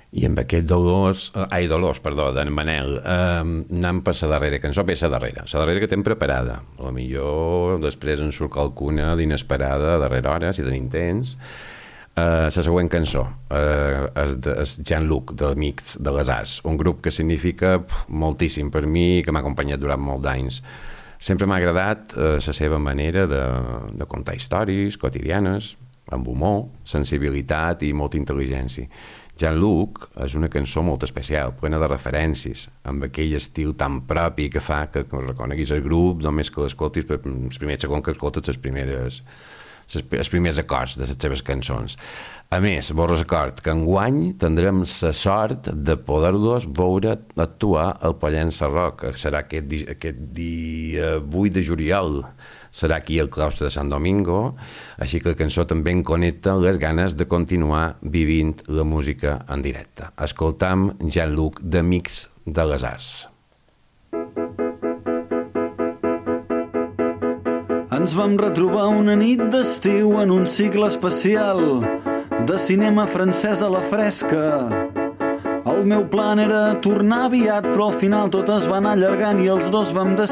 I amb aquest Dolors, d'en Manel, anem per la darrera cançó, la darrera que tenim preparada. A lo millor després en surt qualcuna d'inesperada a darrera hora, si tenim temps. La següent cançó és Jean-Luc, d'Amics de les Arts, un grup que significa moltíssim per mi, que m'ha acompanyat durant molts anys. Sempre m'ha agradat la seva manera de contar històries quotidianes, amb humor, sensibilitat i molta intel·ligència. Jean-Luc és una cançó molt especial, plena de referències, amb aquell estil tan propi que fa que reconeguis el grup només que l'escoltis els primers segons que escoltes els primers acords de les seves cançons. A més, vos record que enguany tindrem la sort de poder-los veure actuar al Pollença Rock, que serà aquest dia 8 de juliol. Serà aquí al claustre de Sant Domingo, així que la cançó també en connecta les ganes de continuar vivint la música en directe. Escoltam Jean-Luc d'Amics de les Arts. Ens vam retrobar una nit d'estiu en un cicle especial de cinema francès a la fresca. El meu plan era tornar aviat, però al final tot es va anar allargant i els dos vam decidir